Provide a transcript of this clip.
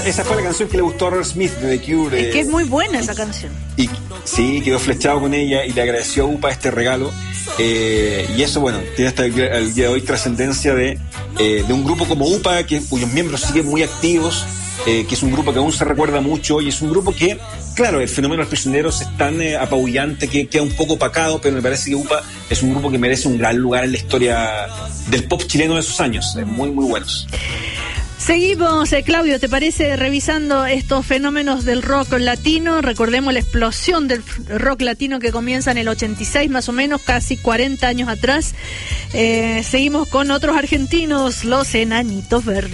Esa fue la canción que le gustó a Robert Smith de The Cure. Es que es muy buena esa canción. Y sí, quedó flechado con ella y le agradeció a UPA este regalo. Y eso, bueno, tiene hasta el día de hoy trascendencia de un grupo como UPA, cuyos miembros siguen muy activos, que es un grupo que aún se recuerda mucho y es un grupo que, claro, el fenómeno de los prisioneros es tan apabullante que queda un poco opacado, pero me parece que UPA es un grupo que merece un gran lugar en la historia del pop chileno de esos años. Muy, muy buenos. Seguimos, Claudio, ¿te parece revisando estos fenómenos del rock latino? Recordemos la explosión del rock latino que comienza en el 86 más o menos, casi 40 años atrás. Seguimos con otros argentinos, los Enanitos Verdes.